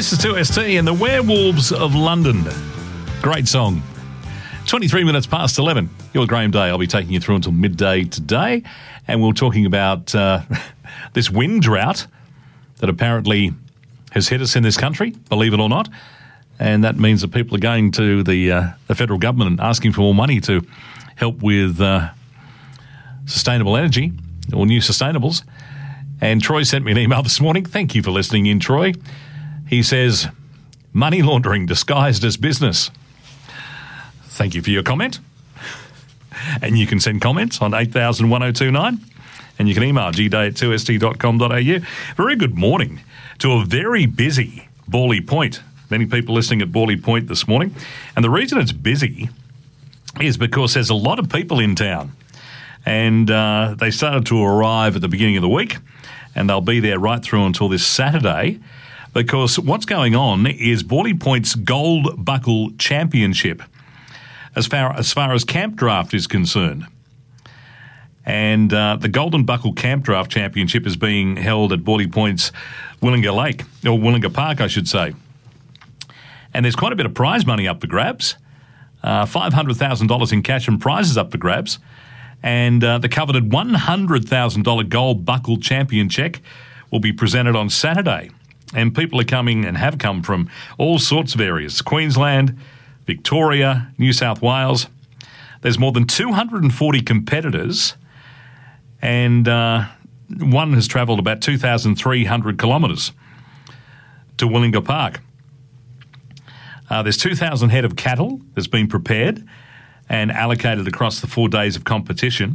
This is 2ST and the Werewolves of London. Great song. 23 minutes past 11. You're Graham Day. I'll be taking you through until midday today. And we're talking about this wind drought that apparently has hit us in this country, believe it or not. And that means that people are going to the federal government and asking for more money to help with sustainable energy or new sustainables. And Troy sent me an email this morning. Thank you for listening in, Troy. He says, money laundering disguised as business. Thank you for your comment. And you can send comments on 801029. And you can email gday@2st.com.au. Very good morning to a very busy Borley Point. Many people listening at Borley Point this morning. And the reason it's busy is because there's a lot of people in town. And they started to arrive at the beginning of the week. And they'll be there right through until this Saturday, because what's going on is Borley Point's Gold Buckle Championship, as far as camp draft is concerned. And the Golden Buckle Camp Draft Championship is being held at Borley Point's Willinga Lake, or Willinga Park, I should say. And there's quite a bit of prize money up for grabs, $500,000 in cash and prizes up for grabs. And the coveted $100,000 Gold Buckle Champion check will be presented on Saturday. And people are coming and have come from all sorts of areas. Queensland, Victoria, New South Wales. There's more than 240 competitors. And one has travelled about 2,300 kilometres to Willinga Park. There's 2,000 head of cattle that's been prepared and allocated across the 4 days of competition.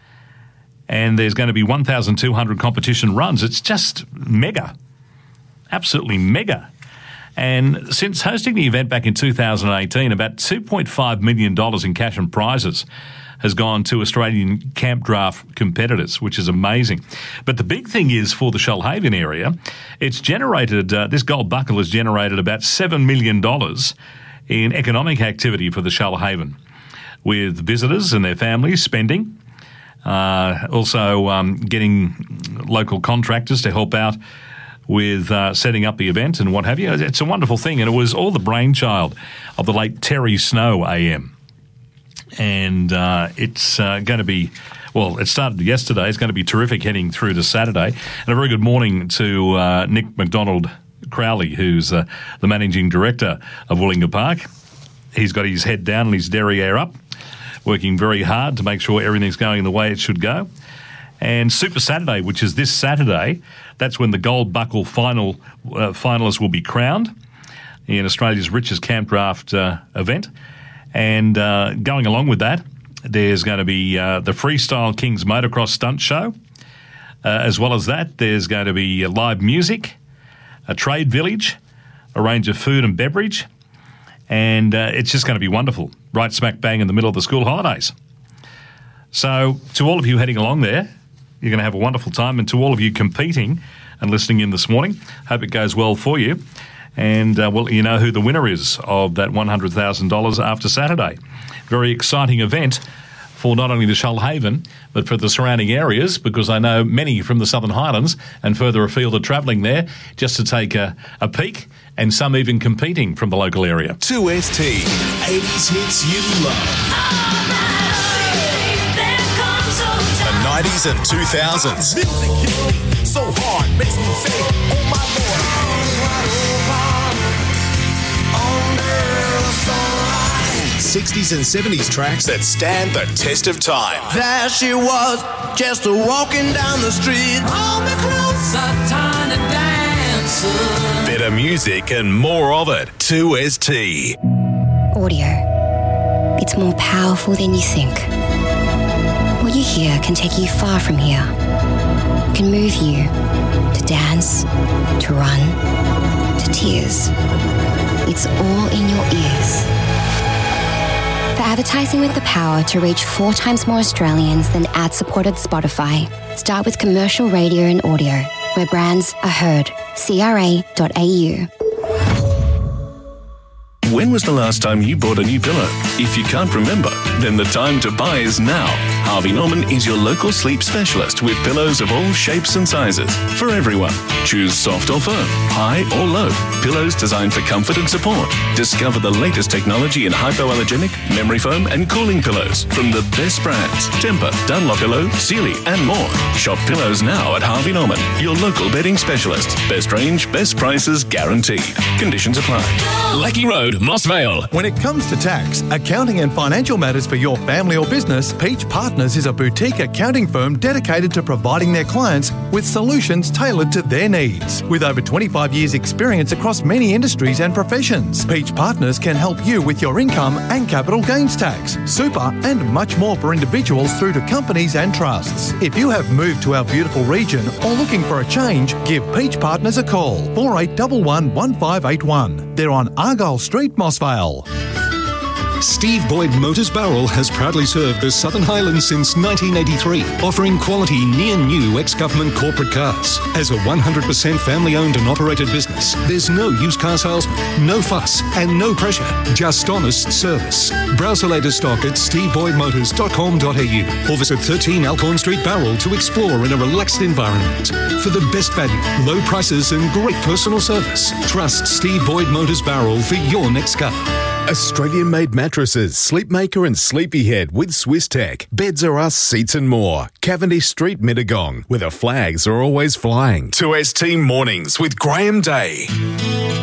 And there's going to be 1,200 competition runs. It's just mega, absolutely mega. And since hosting the event back in 2018, about $2.5 million in cash and prizes has gone to Australian camp draft competitors, which is amazing. But the big thing is for the Shoalhaven area, it's generated, this Gold Buckle has generated about $7 million in economic activity for the Shoalhaven, with visitors and their families spending, also getting local contractors to help out with setting up the event and what have you. It's a wonderful thing, and it was all the brainchild of the late Terry Snow AM. And it's going to be, well, it started yesterday. It's going to be terrific heading through to Saturday. And a very good morning to Nick McDonald Crowley, who's the Managing Director of Willinga Park. He's got his head down and his derriere up, working very hard to make sure everything's going the way it should go. And Super Saturday, which is this Saturday, that's when the Gold Buckle finalists will be crowned in Australia's richest camp draft event. And going along with that, there's going to be the Freestyle Kings Motocross Stunt Show. As well as that, there's going to be live music, a trade village, a range of food and beverage, and it's just going to be wonderful, right smack bang in the middle of the school holidays. So to all of you heading along there, you're going to have a wonderful time. And to all of you competing and listening in this morning, hope it goes well for you. And you know who the winner is of that $100,000 after Saturday. Very exciting event for not only the Shoalhaven, but for the surrounding areas, because I know many from the Southern Highlands and further afield are travelling there just to take a peek, and some even competing from the local area. 2ST, 80s hits you love. The 90s and 2000s. Music hits me so hard, makes me say, oh my Lord. 60s and 70s tracks that stand the test of time. There she was, just walking down the street. Hold me closer, tiny dancer. Better music and more of it. 2ST. Audio. It's more powerful than you think. What you hear can take you far from here. Can move you to dance, to run, to tears. It's all in your ears. For advertising with the power to reach 4 times more Australians than ad-supported Spotify, start with commercial radio and audio, where brands are heard. CRA.au. When was the last time you bought a new pillow? If you can't remember, then the time to buy is now. Harvey Norman is your local sleep specialist with pillows of all shapes and sizes for everyone. Choose soft or firm, high or low. Pillows designed for comfort and support. Discover the latest technology in hypoallergenic, memory foam and cooling pillows from the best brands. Tempur, Dunlopillow, Sealy and more. Shop pillows now at Harvey Norman, your local bedding specialist. Best range, best prices guaranteed. Conditions apply. Lecky Road, Moss Vale. When it comes to tax, accounting and financial matters for your family or business, Peach Partners is a boutique accounting firm dedicated to providing their clients with solutions tailored to their needs. With over 25 years' experience across many industries and professions, Peach Partners can help you with your income and capital gains tax, super and much more for individuals through to companies and trusts. If you have moved to our beautiful region or looking for a change, give Peach Partners a call, 4811 1581. They're on Argyle Street, Moss Vale. Steve Boyd Motors Barrel has proudly served the Southern Highlands since 1983, offering quality near-new ex-government corporate cars. As a 100% family-owned and operated business, there's no used car salesman, no fuss and no pressure, just honest service. Browse the latest stock at steveboydmotors.com.au or visit 13 Alcorn Street Barrel to explore in a relaxed environment. For the best value, low prices and great personal service, trust Steve Boyd Motors Barrel for your next car. Australian-made mattresses, Sleepmaker and Sleepyhead with Swiss Tech. Beds Are Us, seats and more. Cavendish Street, Mittagong, where the flags are always flying. 2ST Mornings with Graham Day.